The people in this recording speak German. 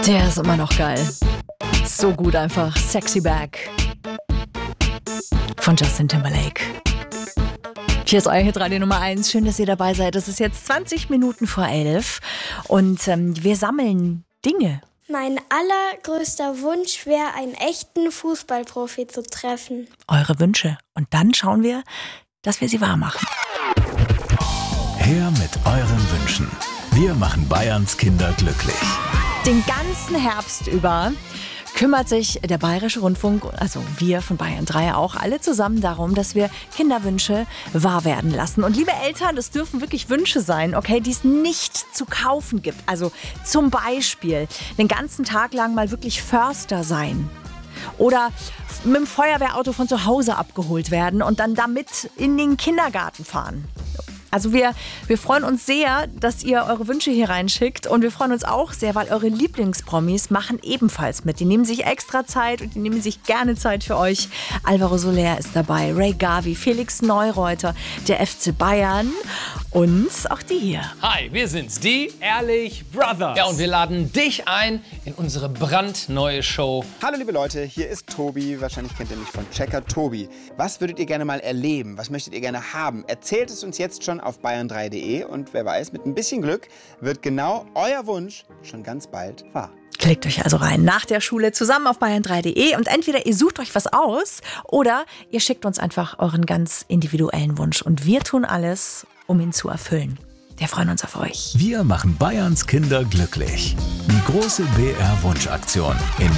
Der ist immer noch geil. So gut einfach. Sexy Back von Justin Timberlake. Hier ist euer Hitradio Nummer 1. Schön, dass ihr dabei seid. Es ist jetzt 20 Minuten vor 11 und wir sammeln Dinge. Mein allergrößter Wunsch wäre, einen echten Fußballprofi zu treffen. Eure Wünsche. Und dann schauen wir, dass wir sie wahr machen. Her mit euren Wünschen. Wir machen Bayerns Kinder glücklich. Den ganzen Herbst über kümmert sich der Bayerische Rundfunk, also wir von Bayern 3 auch, alle zusammen darum, dass wir Kinderwünsche wahr werden lassen. Und liebe Eltern, das dürfen wirklich Wünsche sein, okay, die es nicht zu kaufen gibt. Also zum Beispiel den ganzen Tag lang mal wirklich Förster sein. Oder mit dem Feuerwehrauto von zu Hause abgeholt werden und dann damit in den Kindergarten fahren. Also wir freuen uns sehr, dass ihr eure Wünsche hier reinschickt und wir freuen uns auch sehr, weil eure Lieblingspromis machen ebenfalls mit. Die nehmen sich extra Zeit und die nehmen sich gerne Zeit für euch. Alvaro Soler ist dabei, Ray Gavi, Felix Neureuter, der FC Bayern und auch die hier. Hi, wir sind's, die Ehrlich Brothers. Ja, und wir laden dich ein in unsere brandneue Show. Hallo liebe Leute, hier ist Tobi. Wahrscheinlich kennt ihr mich von Checker Tobi. Was würdet ihr gerne mal erleben? Was möchtet ihr gerne haben? Erzählt es uns jetzt schon auf bayern3.de und wer weiß, mit ein bisschen Glück wird genau euer Wunsch schon ganz bald wahr. Klickt euch also rein nach der Schule zusammen auf bayern3.de und entweder ihr sucht euch was aus oder ihr schickt uns einfach euren ganz individuellen Wunsch und wir tun alles, um ihn zu erfüllen. Wir freuen uns auf euch. Wir machen Bayerns Kinder glücklich. Die große BR-Wunschaktion in